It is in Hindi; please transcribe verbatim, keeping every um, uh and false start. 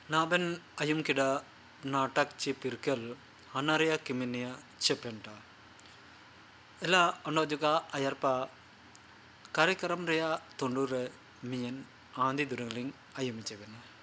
नाबेन अयुम किड़ा नाटक ची पिरकल हनारिया किमिनिया चेपेंटा एला ono juga ayarpa कार्यक्रम रेया तोंडूर मियन आंधी दुरंगलिंग अयुम चेबेना।